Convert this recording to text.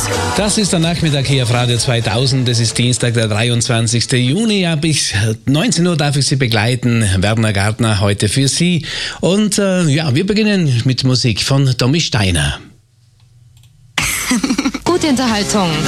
Das ist der Nachmittag hier auf Radio 2000. Es ist Dienstag, der 23. Juni. Bis 19 Uhr darf ich Sie begleiten. Werner Gartner heute für Sie. Und wir beginnen mit Musik von Tommy Steiner. Gute Unterhaltung